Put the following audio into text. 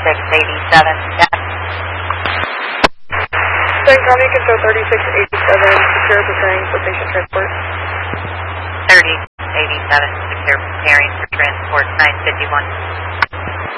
3687. San County Control 3687, secure preparing for patient transport. 3087, secure preparing for transport, 951.